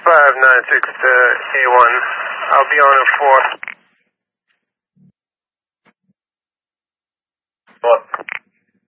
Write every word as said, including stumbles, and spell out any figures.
five nine six to A one. I'll be on at four.